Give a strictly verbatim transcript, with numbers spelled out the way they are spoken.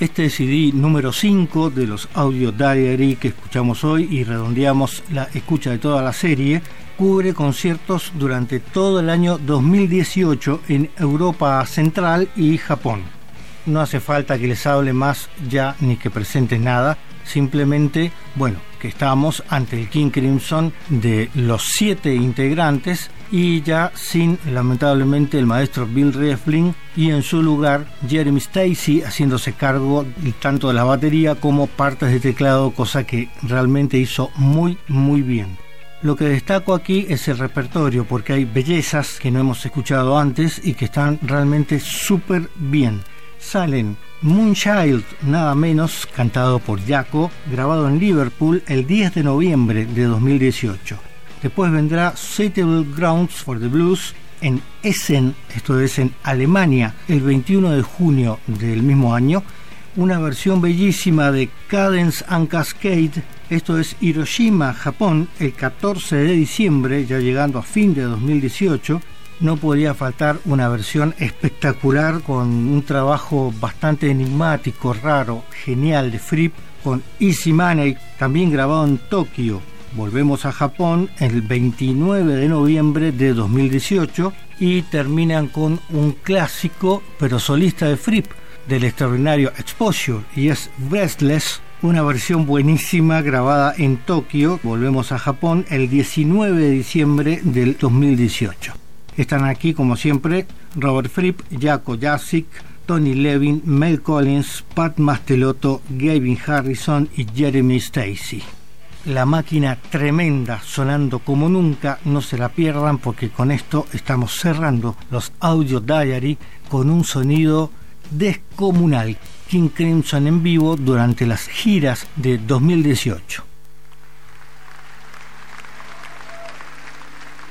Este C D número cinco de los Audio Diary que escuchamos hoy y redondeamos la escucha de toda la serie, cubre conciertos durante todo el año dos mil dieciocho en Europa Central y Japón. No hace falta que les hable más ya ni que presente nada, simplemente, bueno, que estamos ante el King Crimson de los siete integrantes y ya sin, lamentablemente, el maestro Bill Rieflin y en su lugar Jeremy Stacey haciéndose cargo tanto de la batería como partes de teclado, cosa que realmente hizo muy muy bien. Lo que destaco aquí es el repertorio, porque hay bellezas que no hemos escuchado antes y que están realmente súper bien. Salen Moonchild, nada menos, cantado por Jaco, grabado en Liverpool el diez de noviembre de dos mil dieciocho. Después vendrá Suitable Grounds for the Blues en Essen, esto es en Alemania, el veintiuno de junio del mismo año. Una versión bellísima de Cadence and Cascade, esto es Hiroshima, Japón, el catorce de diciembre, ya llegando a fin de dos mil dieciocho. No podría faltar una versión espectacular con un trabajo bastante enigmático, raro, genial de Fripp con Easy Money, también grabado en Tokio. Volvemos a Japón el veintinueve de noviembre de dos mil dieciocho y terminan con un clásico pero solista de Fripp del extraordinario Exposure, y es Breathless, una versión buenísima grabada en Tokio. Volvemos a Japón el diecinueve de diciembre del dos mil dieciocho. Están aquí, como siempre, Robert Fripp, Jaco Jasik, Tony Levin, Mel Collins, Pat Mastelotto, Gavin Harrison y Jeremy Stacey. La máquina tremenda, sonando como nunca, no se la pierdan, porque con esto estamos cerrando los Audio Diary con un sonido descomunal. King Crimson en vivo durante las giras de dos mil dieciocho.